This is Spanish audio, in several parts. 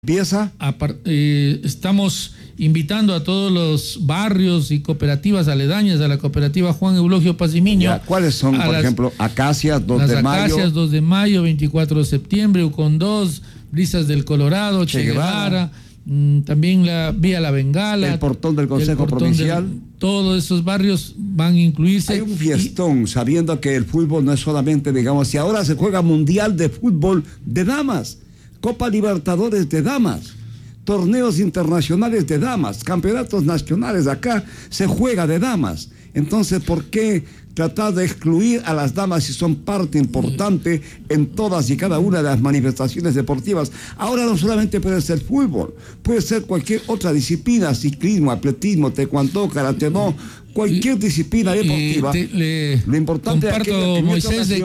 ¿Empieza? Estamos invitando a todos los barrios y cooperativas aledañas a la cooperativa Juan Eulogio Pacimiño. Ya, ¿cuáles son, por ejemplo, Acacias, 2 de mayo? Acacias, 2 de mayo, 24 de septiembre, Ucon 2, Brisas del Colorado, Che Guevara, también la Vía La Bengala. El portón del Consejo Provincial. Todos esos barrios van a incluirse. Hay un fiestón, sabiendo que el fútbol no es solamente, digamos, si ahora se juega Mundial de Fútbol de Damas, Copa Libertadores de Damas, torneos internacionales de damas, campeonatos nacionales, acá se juega de damas. Entonces, ¿por qué tratar de excluir a las damas si son parte importante en todas y cada una de las manifestaciones deportivas? Ahora no solamente puede ser fútbol, puede ser cualquier otra disciplina, ciclismo, atletismo, taekwondo, karate, no, cualquier disciplina deportiva. Lo importante comparto, es Moisés, de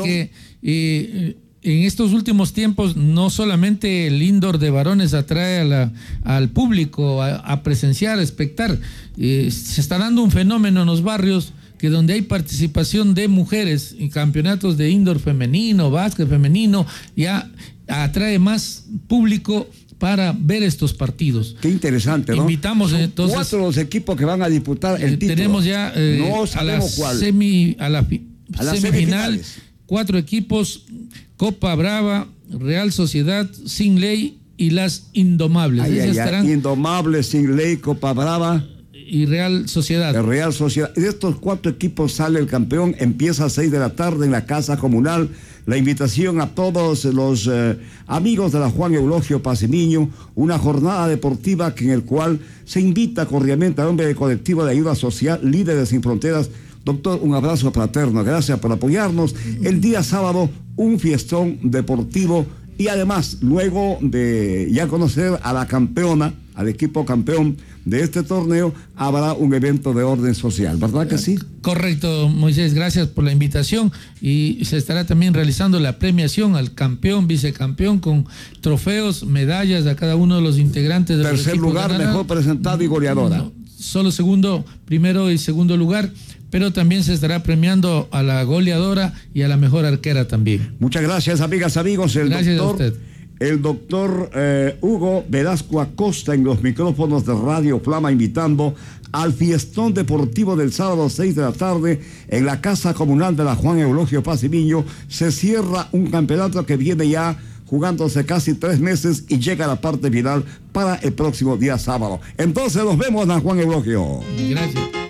que en estos últimos tiempos no solamente el indoor de varones atrae al público a presenciar, a espectar. Se está dando un fenómeno en los barrios que donde hay participación de mujeres en campeonatos de indoor femenino, básquet femenino, ya atrae más público para ver estos partidos. Qué interesante, ¿no? Invitamos entonces 4 los equipos que van a disputar el título. Tenemos ya a la semifinal 4 equipos: Copa Brava, Real Sociedad, Sin Ley y las Indomables. Indomables, Sin Ley, Copa Brava y Real Sociedad. De Real Sociedad. De estos 4 equipos sale el campeón. Empieza a 6 de la tarde en la Casa Comunal. La invitación a todos los amigos de la Juan Eulogio Pacimiño, una jornada deportiva en el cual se invita cordialmente al hombre del colectivo de ayuda social Líderes Sin Fronteras. Doctor, un abrazo fraterno, gracias por apoyarnos. El día sábado, un fiestón deportivo y además, luego de ya conocer a la campeona, al equipo campeón de este torneo, habrá un evento de orden social, ¿verdad que sí? Correcto, Moisés, gracias por la invitación, y se estará también realizando la premiación al campeón, vicecampeón, con trofeos, medallas a cada uno de los integrantes del tercer lugar, mejor presentado y goleadora. No, solo primero y segundo lugar, pero también se estará premiando a la goleadora y a la mejor arquera también. Muchas gracias, amigas, amigos. Gracias a usted. El doctor Hugo Velasco Acosta en los micrófonos de Radio Flama, invitando al fiestón deportivo del sábado 6 de la tarde en la Casa Comunal de la Juan Eulogio Pacimiño. Se cierra un campeonato que viene ya jugándose casi 3 meses y llega a la parte final para el próximo día sábado. Entonces nos vemos en la Juan Eulogio. Gracias.